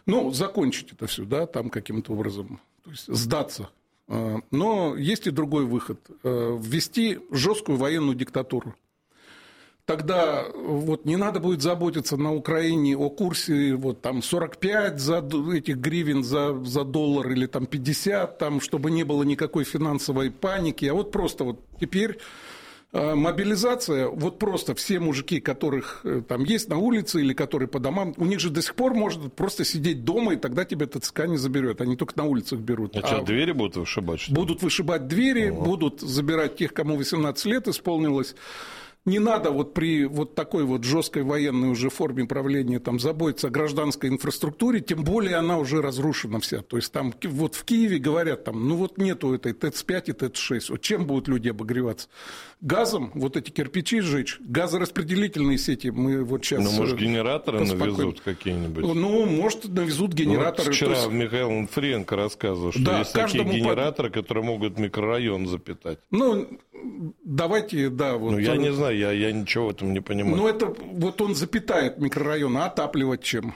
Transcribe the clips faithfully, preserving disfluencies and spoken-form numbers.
Ну, закончить это все, да, там каким-то образом, то есть сдаться. Но есть и другой выход – ввести жесткую военную диктатуру. Тогда вот не надо будет заботиться на Украине о курсе вот, там, сорок пять за этих гривен за, за доллар или там, пятьдесят, там, чтобы не было никакой финансовой паники. А вот просто вот теперь мобилизация, вот просто все мужики, которых там есть на улице или которые по домам, у них же до сих пор можно просто сидеть дома, и тогда тебя ТЦК не заберет. Они только на улицах берут. А, а что, двери будут вышибать? Что ли? Будут вышибать двери, О. будут забирать тех, кому восемнадцать лет исполнилось. Не надо вот при вот такой вот жесткой военной уже форме правления там заботиться о гражданской инфраструктуре, тем более она уже разрушена вся. То есть там вот в Киеве говорят, там, ну вот нету этой ТЭЦ пять и ТЭЦ шесть. Вот чем будут люди обогреваться? Газом, вот эти кирпичи сжечь, газораспределительные сети мы вот сейчас... Ну, может, генераторы поспокойно. навезут какие-нибудь? Ну, может, навезут генераторы. Вот вчера есть... Михаил Онуфриенко рассказывал, что да, есть такие генераторы, по... которые могут микрорайон запитать. Ну, давайте, да. Вот, ну, я не знаю, я, я ничего в этом не понимаю. Ну, это вот он запитает микрорайон, а отапливать чем?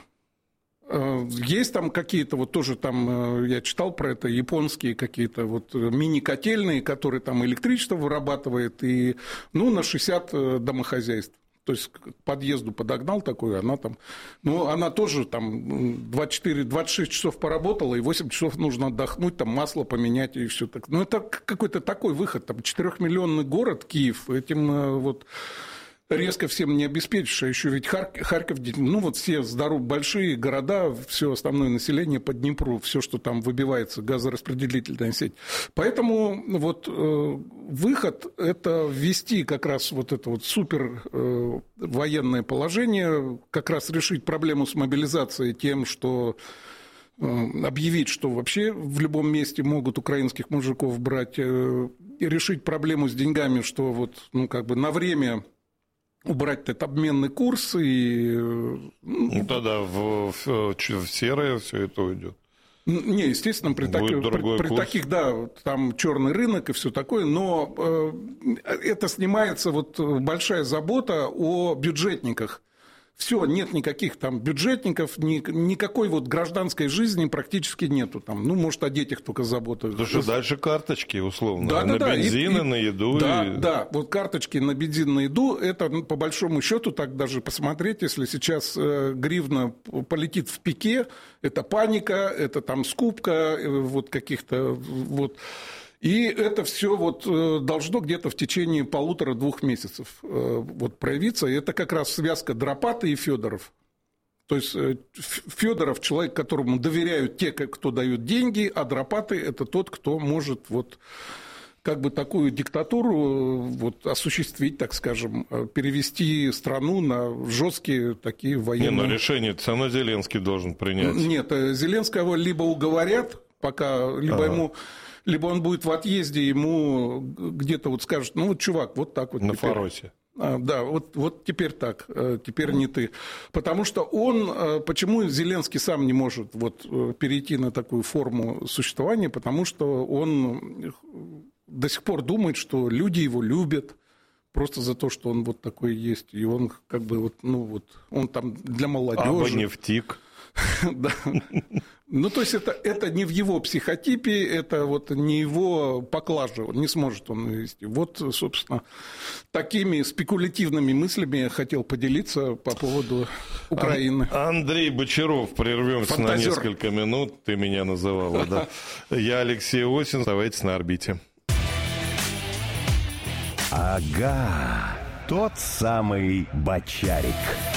Есть там какие-то, вот тоже там, я читал про это, японские какие-то вот мини-котельные, которые там электричество вырабатывает, и, ну, на шестьдесят домохозяйств. То есть к подъезду подогнал такую, она там, ну, она тоже там двадцать четыре двадцать шесть часов поработала, и восемь часов нужно отдохнуть, там масло поменять и все так. Ну, это какой-то такой выход, там четырехмиллионный город Киев, этим вот резко всем не обеспечишь, а еще ведь Харьков, ну, вот все здоровые большие города, все основное население по Днепру, все, что там выбивается, газораспределительная сеть. Поэтому вот э, выход – это ввести как раз вот это вот супер э, военное положение, как раз решить проблему с мобилизацией тем, что э, объявить, что вообще в любом месте могут украинских мужиков брать, э, и решить проблему с деньгами, что вот, ну, как бы на время убрать этот обменный курс и... Ну, тогда в, в, в серое все это уйдет. Не, естественно, при, так, при, при таких, да, там черный рынок и все такое, но э, это снимается вот большая забота о бюджетниках. Все, нет никаких там бюджетников, ни, никакой вот гражданской жизни практически нету. Там, ну, может, о детях только забота. Потому что дальше карточки, условно, да, на да, бензин, да. И, на еду. Да, и... да, вот карточки на бензин, на еду, это, ну, по большому счету, так даже посмотреть, если сейчас э, гривна полетит в пике, это паника, это там скупка э, вот каких-то... Вот, и это все вот должно где-то в течение полутора-двух месяцев вот проявиться. И это как раз связка Драпаты и Федоров. То есть Федоров человек, которому доверяют те, кто дают деньги, а Драпаты – это тот, кто может вот как бы такую диктатуру вот осуществить, так скажем, перевести страну на жесткие такие военные... Не, но решение все равно Зеленский должен принять. Нет, Зеленского либо уговорят, пока, либо ага. ему... Либо он будет в отъезде, ему где-то вот скажут, ну, вот, чувак, вот так вот. На теперь. Фаросе. А, да, вот, вот теперь так, теперь не ты. Потому что он, почему Зеленский сам не может вот перейти на такую форму существования, потому что он до сих пор думает, что люди его любят, просто за то, что он вот такой есть. И он как бы вот, ну, вот, он там для молодежи. Абоневтик. Да. Ну, то есть это, это не в его психотипе, это вот не его поклажа, не сможет он вести. Вот, собственно, такими спекулятивными мыслями я хотел поделиться по поводу Украины. Андрей Бочаров, прервемся Фантазер. на несколько минут, ты меня называла, да. Я Алексей Осин, оставайтесь на орбите. Ага, тот самый Бочарик.